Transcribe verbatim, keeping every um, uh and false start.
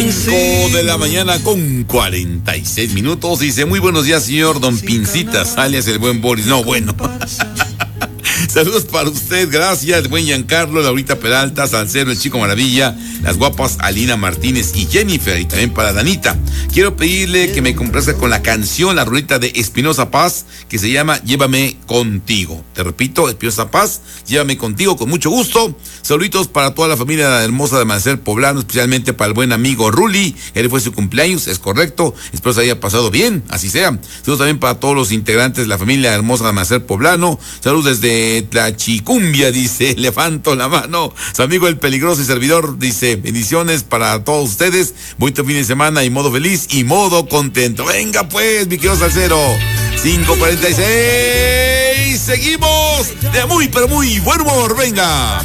cinco de la mañana con cuarenta y seis minutos. Dice, muy buenos días, señor Don Pincitas, alias el buen Boris. No, bueno. Saludos para usted, gracias, el buen Giancarlo, Laurita Peralta, Salcero, el Chico Maravilla, las guapas Alina Martínez y Jennifer, y también para Danita. Quiero pedirle que me complazca con la canción, la rolita de Espinosa Paz, que se llama Llévame Contigo. Te repito, Espinosa Paz, Llévame Contigo, con mucho gusto. Saluditos para toda la familia hermosa de Amanecer Poblano, especialmente para el buen amigo Ruli, él fue su cumpleaños, es correcto, espero se haya pasado bien, así sea. Saludos también para todos los integrantes de la familia hermosa de Amanecer Poblano. Saludos desde Tlachicumbia, dice, levanto la mano. Su amigo el peligroso y servidor dice, bendiciones para todos ustedes, bonito fin de semana y modo feliz y modo contento. Venga pues, mi querido Salcero. cinco cuarenta y seis, seguimos de muy pero muy buen humor, venga.